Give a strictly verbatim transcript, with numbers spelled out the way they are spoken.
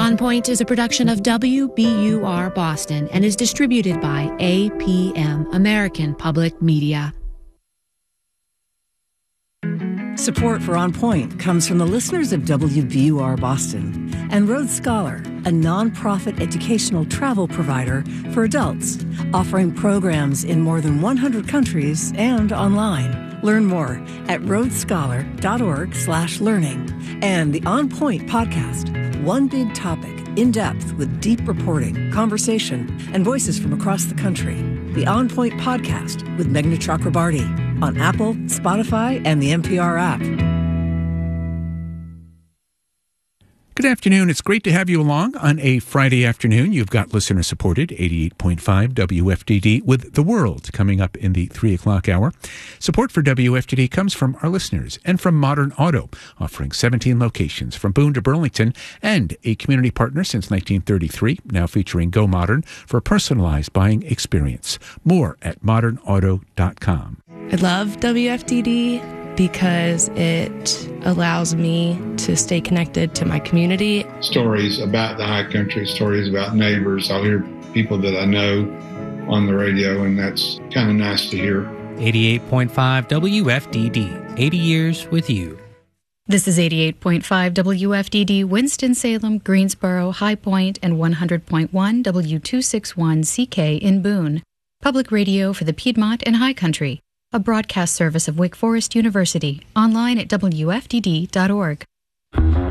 On Point is a production of W B U R Boston and is distributed by A P M, American Public Media. Support for On Point comes from the listeners of W B U R Boston and Road Scholar, a nonprofit educational travel provider for adults, offering programs in more than one hundred countries and online. Learn more at roadscholar.org slash learning. And the On Point podcast, one big topic, in depth with deep reporting, conversation, and voices from across the country. The On Point podcast with Meghna Chakrabarty on Apple, Spotify, and the N P R app. Good afternoon. It's great to have you along on a Friday afternoon. You've got listener-supported eighty-eight point five W F D D with The World coming up in the three o'clock hour. Support for W F D D comes from our listeners and from Modern Auto, offering seventeen locations from Boone to Burlington and a community partner since nineteen thirty-three, now featuring Go Modern for a personalized buying experience. More at modern auto dot com. I love W F D D because it allows me to stay connected to my community. Stories about the high country, stories about neighbors. I'll hear people that I know on the radio, and that's kind of nice to hear. eighty-eight point five W F D D, eighty years with you. This is eighty-eight point five W F D D, Winston-Salem, Greensboro, High Point, and one hundred point one W two sixty-one C K in Boone. Public radio for the Piedmont and High Country. A broadcast service of Wake Forest University, online at W F D D dot org.